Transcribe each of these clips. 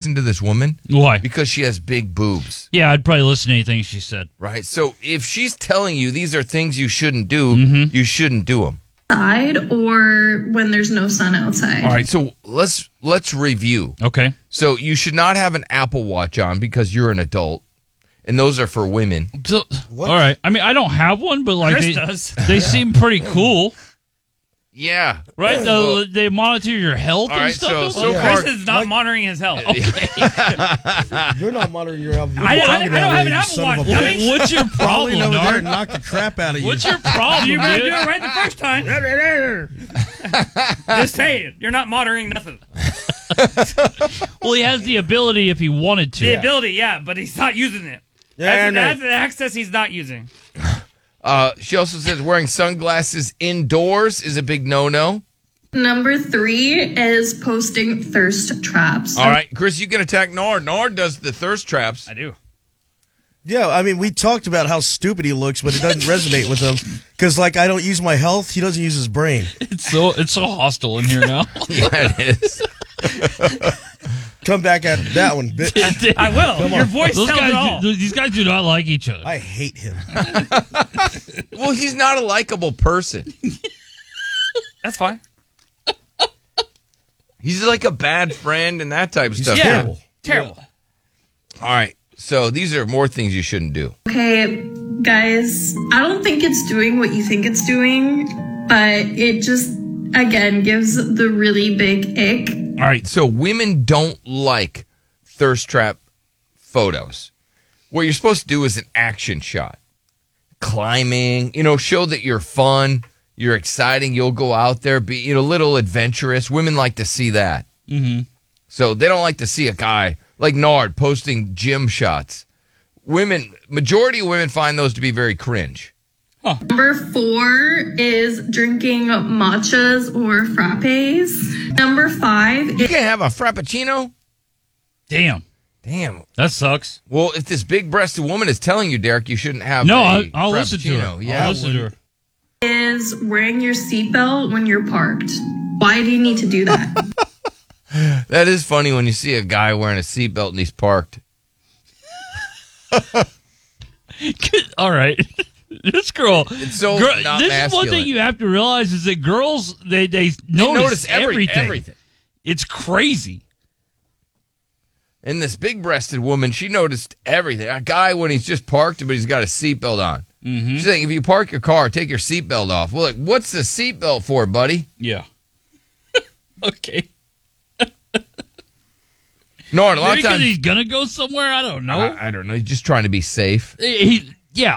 listen to this woman? Why? Because she has big boobs. Yeah, I'd probably listen to anything she said. Right. So if she's telling you these are things you shouldn't do, you shouldn't do them. Outside or when there's no sun outside. All right. So let's review. Okay. So you should not have an Apple Watch on because you're an adult, and those are for women. So, all right. I mean, I don't have one, but like Chris does. they seem pretty cool, Yeah. right? Well, They monitor your health all and right, stuff. so Chris far, is not monitoring his health. You're not monitoring your health. I don't have an Apple Watch. dummy. What's your Probably problem, over there Nard? and knock the crap out of you. What's your problem, You better do dude? it right the first time. Just say it. You're not monitoring nothing. Well, he has the ability if he wanted to. The ability, yeah, but he's not using it. That's the access he's not using. she also says wearing sunglasses indoors is a big no-no. Number 3 is posting thirst traps. All right, Chris, you can attack Nard. Nard does the thirst traps. I do. Yeah, I mean, we talked about how stupid he looks, but it doesn't resonate with him. Because, like, I don't use my health. He doesn't use his brain. It's so hostile in here now. Yeah, it is. Come back at that one. I will. Your voice Those tells it all. guys, these guys do not like each other. I hate him. Well, he's not a likable person. That's fine. He's like a bad friend and that type of stuff. terrible. Terrible. All right. So these are more things you shouldn't do. Okay, guys, I don't think it's doing what you think it's doing, but it just, again, gives the really big ick. All right. So women don't like thirst trap photos. What you're supposed to do is an action shot. Climbing, show that you're fun, you're exciting, you'll go out there, be, a little adventurous. Women like to see that. Mm-hmm. So they don't like to see a guy like Nard posting gym shots. Majority of women find those to be very cringe. Number 4 is drinking matchas or frappes. Number 5 You is can't have a frappuccino? Damn, that sucks. Well, if this big-breasted woman is telling you, Derek, you shouldn't have No, a I'll listen to frappuccino. her. Yeah, I'll listen to her. is wearing your seatbelt when you're parked. Why do you need to do that? that is funny when you see a guy wearing a seatbelt and he's parked. All right. This girl. It's so not this is one masculine. thing you have to realize is that girls, they notice everything. It's crazy. And this big-breasted woman, she noticed everything. A guy, when he's just parked, but he's got a seatbelt on. Mm-hmm. She's saying, if you park your car, take your seatbelt off. Well, like, what's the seatbelt for, buddy? Yeah. Okay. No, a lot Maybe of because times... he's going to go somewhere? I don't know. I don't know. He's just trying to be safe. He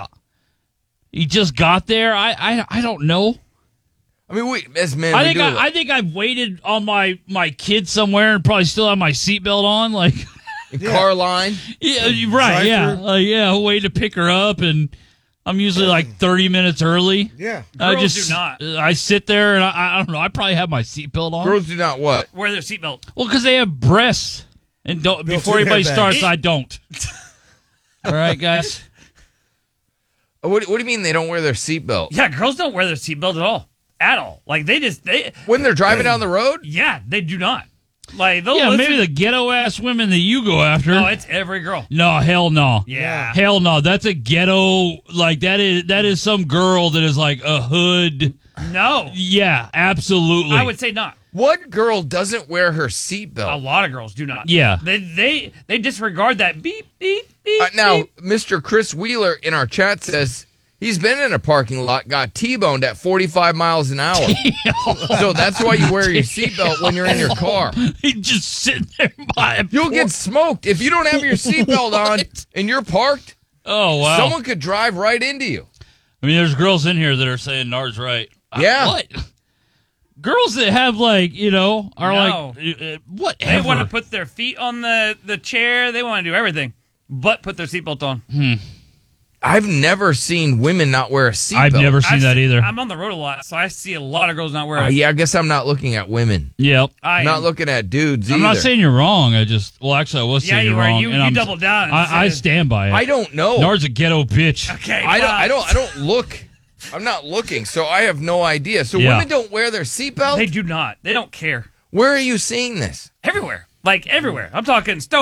just got there. I don't know. I mean, we as men, I think I've waited on my kid somewhere and probably still have my seatbelt on, like car line. Yeah, you're right. Drive-through. Way to pick her up, and I'm usually like 30 minutes early. Yeah. Girls do not. I sit there and I don't know. I probably have my seatbelt on. Girls do not what? Wear their seatbelt. Well, because they have breasts, and before anybody starts, I don't. All right, guys. What do you mean they don't wear their seatbelt? Yeah, girls don't wear their seatbelt at all. At all. Like, When they're driving down the road? yeah, they do not. Like, they'll Yeah, listen. maybe the ghetto-ass women that you go after. No, it's every girl. No, hell no. Yeah. Hell no. That's a ghetto, like, that is some girl that is like a hood. No. Yeah, absolutely. I would say not. What girl doesn't wear her A seatbelt? lot of girls do not. Yeah. They disregard that beep, beep, beep. Now, beep. Mr. Chris Wheeler in our chat says he's been in a parking lot, got T-boned at 45 miles an hour. So that's why you wear your seatbelt when you're in your car. He's just sitting there by You'll get smoked. If you don't have your seatbelt on and you're parked, Oh, wow. someone could drive right into you. I mean, there's girls in here that are saying Nard's right. Yeah. What? Girls that have, like, are No. like, whatever. They want to put their feet on the chair. They want to do everything but put their seatbelt on. I've never seen women not wear a seatbelt. I've never seen that either. I'm on the road a lot, so I see a lot of girls not wearing it. Yeah, I guess I'm not looking at women. Yep. I'm not looking at dudes I'm either. not saying you're wrong. Actually, I was Yeah, saying you you're were. wrong. You and doubled down and I said- stand by it. I don't know. Nard's a ghetto bitch. Okay, I don't look. I'm not looking, so I have no idea. So Yeah. women don't wear their seatbelt? They do not. They don't care. Where are you seeing this? Everywhere. Like, everywhere. I'm talking